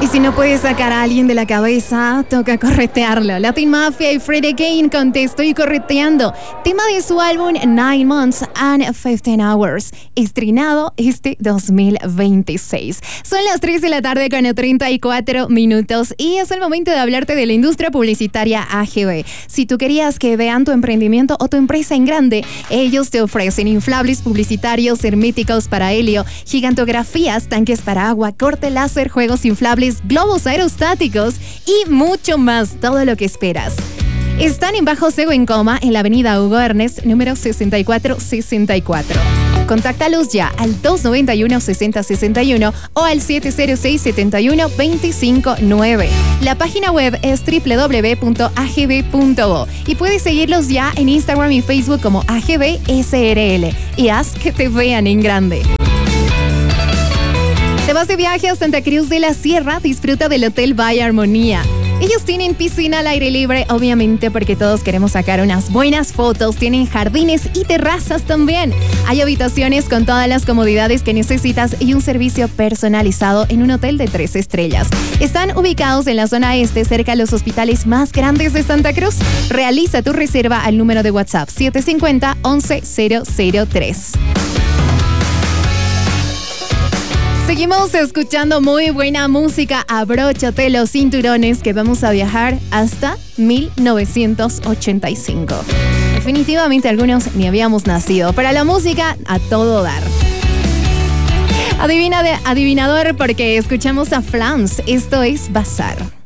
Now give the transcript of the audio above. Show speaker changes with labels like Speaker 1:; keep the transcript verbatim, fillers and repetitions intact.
Speaker 1: Y si no puedes sacar a alguien de la cabeza, toca corretearlo. Latin Mafia y Freddy Kane con Te Estoy Correteando, tema de su álbum Nine Months and Fifteen Hours, estrenado este dos mil veintiséis. Son las tres de la tarde con treinta y cuatro minutos y es el momento de hablarte de la industria publicitaria A G B. Si tú querías que vean tu emprendimiento o tu empresa en grande, ellos te ofrecen inflables publicitarios, herméticos para helio, gigantografías, tanques para agua, corte láser, juegos inflables, globos aerostáticos y mucho más, todo lo que esperas. Están en Bajo Cego en Coma, en la avenida Hugo Ernest, número sesenta y cuatro sesenta y cuatro. Contáctalos ya al dos noventa y uno, sesenta sesenta y uno o al siete cero seis, setenta y uno, veinticinco nueve. La página web es doble u doble u doble u punto a g b punto bo y puedes seguirlos ya en Instagram y Facebook como A G B S R L y haz que te vean en grande. Te vas de viaje a Santa Cruz de la Sierra, disfruta del Hotel Valle Armonía. Ellos tienen piscina al aire libre, obviamente porque todos queremos sacar unas buenas fotos. Tienen jardines y terrazas también. Hay habitaciones con todas las comodidades que necesitas y un servicio personalizado en un hotel de tres estrellas. Están ubicados en la zona este, cerca de los hospitales más grandes de Santa Cruz. Realiza tu reserva al número de WhatsApp siete cinco cero, once cero cero tres. Seguimos escuchando muy buena música. Abróchate los cinturones que vamos a viajar hasta mil novecientos ochenta y cinco. Definitivamente algunos ni habíamos nacido, pero la música a todo dar. Adivina de adivinador porque escuchamos a Flans. Esto es Bazar.